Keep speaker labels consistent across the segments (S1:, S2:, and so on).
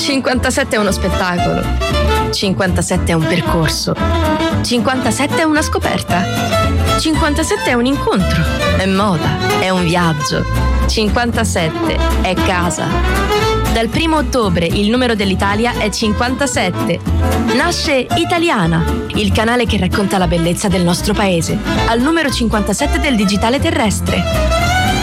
S1: 57 è uno spettacolo. 57 è un percorso. 57 è una scoperta. 57 è un incontro. È moda. È un viaggio. 57 è casa. Dal 1 ottobre il numero dell'Italia è 57. Nasce Italiana, il canale che racconta la bellezza del nostro paese, al numero 57 del digitale terrestre.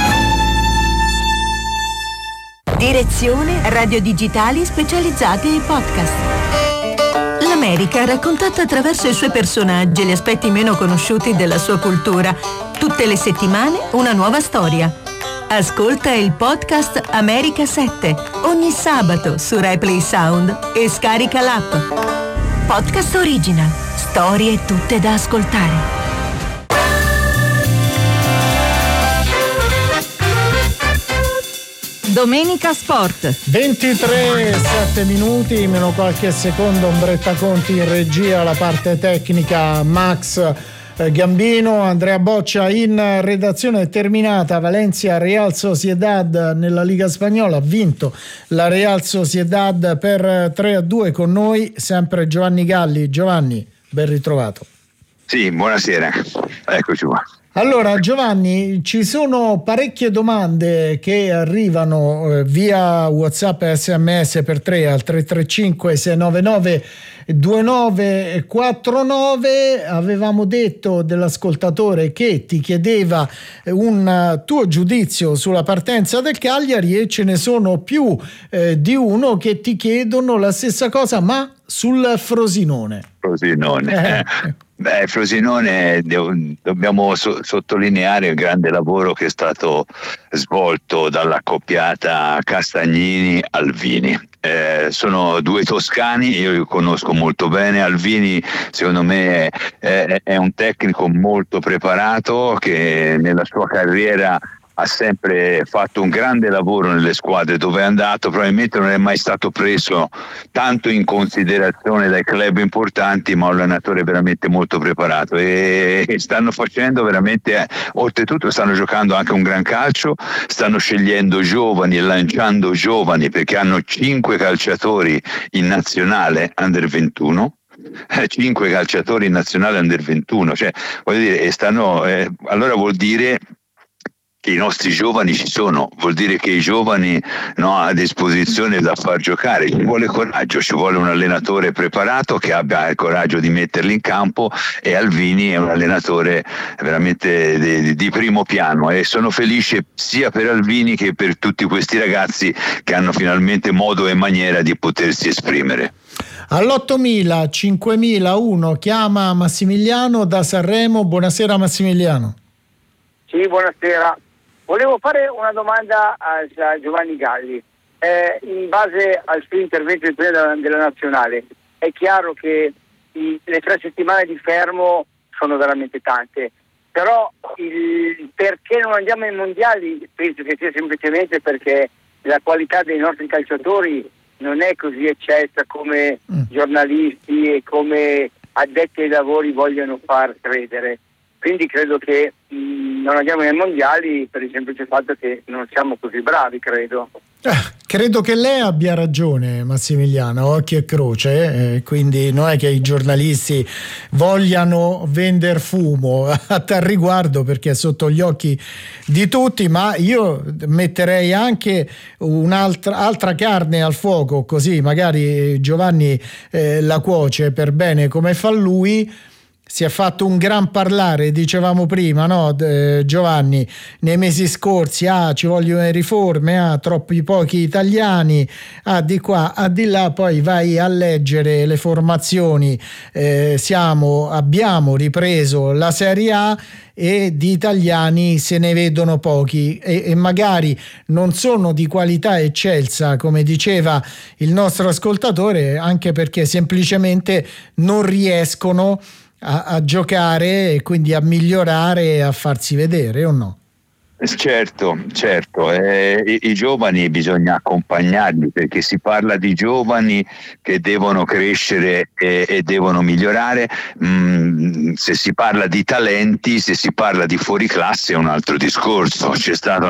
S2: Direzione Radio Digitali specializzati in podcast. L'America raccontata attraverso i suoi personaggi e gli aspetti meno conosciuti della sua cultura. Tutte le settimane una nuova storia. Ascolta il podcast America 7 ogni sabato su Replay Sound e scarica l'app. Podcast Original. Storie tutte da ascoltare.
S3: Domenica Sport.
S4: 7 minuti, meno qualche secondo. Ombretta Conti in regia, la parte tecnica Max Gambino, Andrea Boccia in redazione. È terminata Valencia Real Sociedad nella Liga Spagnola, ha vinto la Real Sociedad per 3-2. Con noi sempre Giovanni Galli. Giovanni, ben ritrovato.
S5: Sì, buonasera, eccoci qua.
S4: Allora Giovanni, ci sono parecchie domande che arrivano via WhatsApp e SMS per 3 al 335 699 2949. Avevamo detto dell'ascoltatore che ti chiedeva un tuo giudizio sulla partenza del Cagliari e ce ne sono più di uno che ti chiedono la stessa cosa, ma sul Frosinone.
S5: Frosinone dobbiamo sottolineare il grande lavoro che è stato svolto dall'accoppiata Castagnini-Alvini. Sono due toscani, io li conosco molto bene. Alvini secondo me è un tecnico molto preparato che nella sua carriera ha sempre fatto un grande lavoro nelle squadre dove è andato, probabilmente non è mai stato preso tanto in considerazione dai club importanti, ma un allenatore veramente molto preparato e stanno facendo veramente, oltretutto stanno giocando anche un gran calcio, stanno scegliendo giovani e lanciando giovani perché hanno 5 calciatori in nazionale under 21. 5 calciatori in nazionale under 21, cioè voglio dire, allora vuol dire che i nostri giovani ci sono, vuol dire che i giovani a disposizione da far giocare. Ci vuole coraggio, ci vuole un allenatore preparato che abbia il coraggio di metterli in campo, e Alvini è un allenatore veramente di primo piano e sono felice sia per Alvini che per tutti questi ragazzi che hanno finalmente modo e maniera di potersi esprimere.
S4: All'8000 5001 chiama Massimiliano da Sanremo. Buonasera Massimiliano.
S6: Sì, buonasera. Volevo fare una domanda a Giovanni Galli. In base al suo intervento in della nazionale, è chiaro che le 3 settimane di fermo sono veramente tante, però perché non andiamo ai mondiali penso che sia semplicemente perché la qualità dei nostri calciatori non è così eccessa come giornalisti e come addetti ai lavori vogliono far credere. Quindi credo che non andiamo ai mondiali per il semplice fatto che non siamo così bravi, credo.
S4: Credo che lei abbia ragione, Massimiliano, occhio e croce, quindi non è che i giornalisti vogliano vender fumo a tal riguardo, perché è sotto gli occhi di tutti, ma io metterei anche altra carne al fuoco, così magari Giovanni la cuoce per bene come fa lui. Si è fatto un gran parlare, dicevamo prima, no, Giovanni, nei mesi scorsi, ci vogliono le riforme, troppi pochi italiani, di qua, di là, poi vai a leggere le formazioni, abbiamo ripreso la Serie A e di italiani se ne vedono pochi e magari non sono di qualità eccelsa, come diceva il nostro ascoltatore, anche perché semplicemente non riescono a giocare e quindi a migliorare e a farsi vedere, o no?
S5: Certo, i giovani bisogna accompagnarli, perché si parla di giovani che devono crescere e devono migliorare. Se si parla di talenti, se si parla di fuoriclasse è un altro discorso. C'è stata